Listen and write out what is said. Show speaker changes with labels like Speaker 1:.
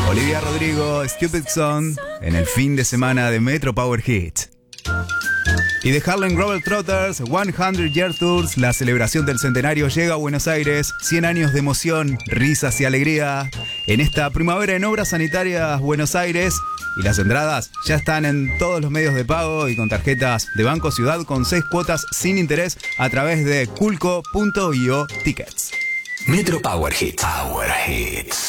Speaker 1: Olivia Rodrigo, Stupid Song, en el fin de semana de Metro Power Hit. Y de Harlem Globetrotters, 100 Year Tours, la celebración del centenario llega a Buenos Aires. 100 años de emoción, risas y alegría en esta primavera en Obras Sanitarias Buenos Aires. Y las entradas ya están en todos los medios de pago y con tarjetas de Banco Ciudad con 6 cuotas sin interés a través de culco.io tickets.
Speaker 2: Metro Power Hits. Power Hits.